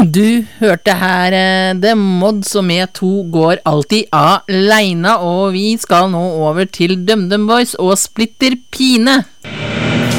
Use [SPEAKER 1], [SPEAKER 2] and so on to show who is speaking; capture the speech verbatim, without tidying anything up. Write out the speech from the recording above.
[SPEAKER 1] Du hørte her eh, The Mods, som med to går alltid alene, og vi skal nå over til DumDum Boys og Splitter Pine.